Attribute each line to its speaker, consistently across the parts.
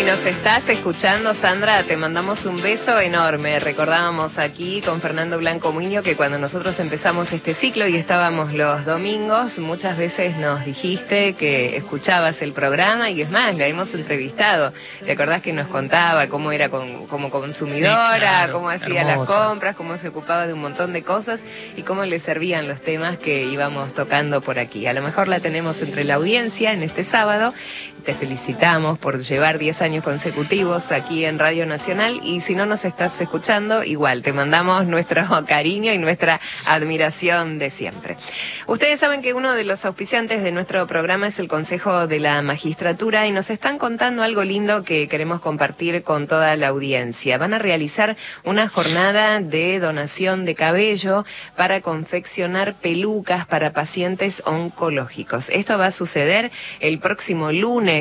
Speaker 1: Si nos estás escuchando, Sandra, te mandamos un beso enorme. Recordábamos aquí con Fernando Blanco Muño que cuando nosotros empezamos este ciclo y estábamos los domingos, muchas veces nos dijiste que escuchabas el programa y es más, la hemos entrevistado. ¿Te acordás que nos contaba cómo era como consumidora, sí, claro, cómo hacía hermosa las compras, cómo se ocupaba de un montón de cosas y cómo le servían los temas que íbamos tocando por aquí? A lo mejor la tenemos entre la audiencia en este sábado. Te felicitamos por llevar 10 años consecutivos aquí en Radio Nacional y si no nos estás escuchando, igual te mandamos nuestro cariño y nuestra admiración de siempre. Ustedes saben que uno de los auspiciantes de nuestro programa es el Consejo de la Magistratura y nos están contando algo lindo que queremos compartir con toda la audiencia. Van a realizar una jornada de donación de cabello para confeccionar pelucas para pacientes oncológicos. Esto va a suceder el próximo lunes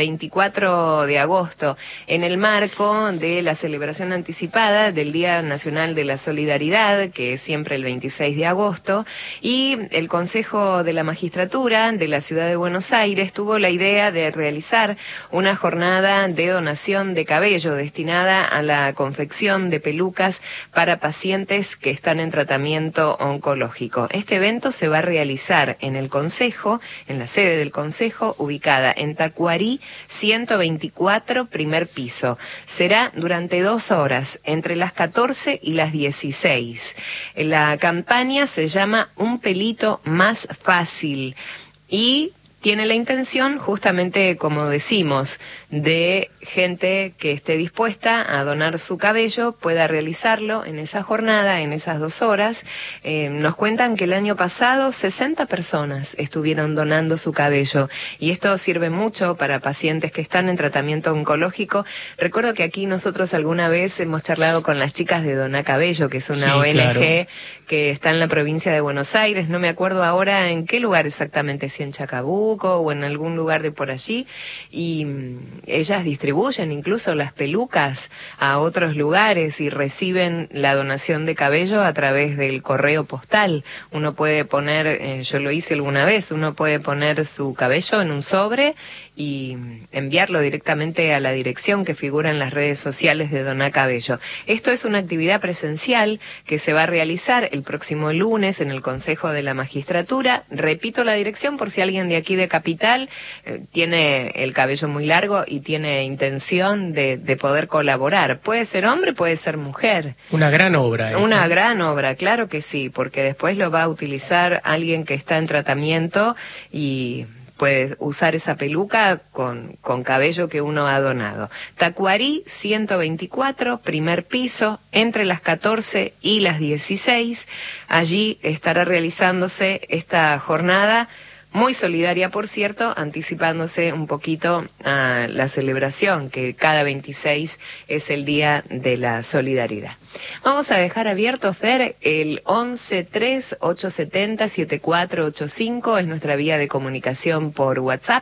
Speaker 1: 24 de agosto, en el marco de la celebración anticipada del Día Nacional de la Solidaridad, que es siempre el 26 de agosto, y el Consejo de la Magistratura de la Ciudad de Buenos Aires tuvo la idea de realizar una jornada de donación de cabello destinada a la confección de pelucas para pacientes que están en tratamiento oncológico. Este evento se va a realizar en el Consejo, en la sede del Consejo, ubicada en Tacuarí 124, primer piso. Será durante 2 horas, entre las 14 y las 16. La campaña se llama Un pelito más fácil y tiene la intención, justamente como decimos, de gente que esté dispuesta a donar su cabello, pueda realizarlo en esa jornada, en esas 2 horas. Nos cuentan que el año pasado 60 personas estuvieron donando su cabello y esto sirve mucho para pacientes que están en tratamiento oncológico. Recuerdo que aquí nosotros alguna vez hemos charlado con las chicas de Doná Cabello, que es una ONG, claro, que está en la provincia de Buenos Aires. No me acuerdo ahora en qué lugar exactamente, si en Chacabuco o en algún lugar de por allí, y ellas distribuyen incluso las pelucas a otros lugares y reciben la donación de cabello a través del correo postal. Uno puede poner, yo lo hice alguna vez, uno puede poner su cabello en un sobre y enviarlo directamente a la dirección que figura en las redes sociales de Doná Cabello. Esto es una actividad presencial que se va a realizar el próximo lunes en el Consejo de la Magistratura. Repito la dirección por si alguien de aquí de Capital tiene el cabello muy largo y tiene intención de poder colaborar. Puede ser hombre, puede ser mujer.
Speaker 2: Una gran obra esa.
Speaker 1: Una gran obra, claro que sí, porque después lo va a utilizar alguien que está en tratamiento y puedes usar esa peluca con cabello que uno ha donado. Tacuarí 124, primer piso, entre las 14 y las 16. Allí estará realizándose esta jornada, muy solidaria, por cierto, anticipándose un poquito a la celebración, que cada 26 es el Día de la Solidaridad. Vamos a dejar abierto, Fer, el 1138707485, es nuestra vía de comunicación por WhatsApp.